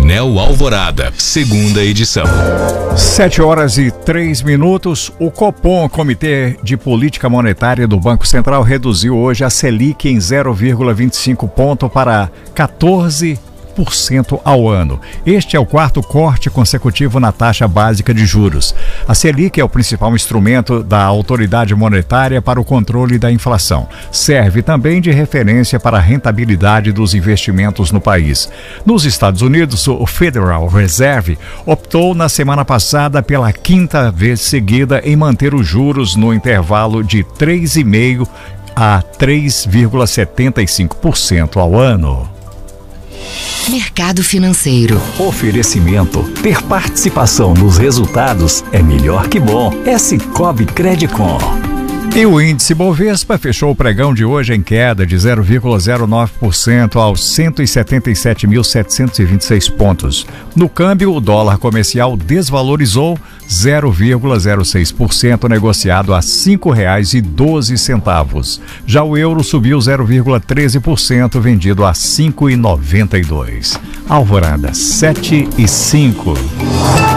Painel Alvorada, segunda edição. 7h03. O Copom, Comitê de Política Monetária do Banco Central, reduziu hoje a Selic em 0,25 ponto para 14% ao ano. Este é o quarto corte consecutivo na taxa básica de juros. A Selic é o principal instrumento da autoridade monetária para o controle da inflação. Serve também de referência para a rentabilidade dos investimentos no país. Nos Estados Unidos, o Federal Reserve optou na semana passada pela quinta vez seguida em manter os juros no intervalo de 3,5% a 3,75% ao ano. Mercado financeiro. Oferecimento. Ter participação nos resultados é melhor que bom. É Sicoob Credicom. E o índice Bovespa fechou o pregão de hoje em queda de 0,09% aos 177.726 pontos. No câmbio, o dólar comercial desvalorizou 0,06%, negociado a R$ 5,12. Já o euro subiu 0,13%, vendido a R$ 5,92. Alvorada, 7,05.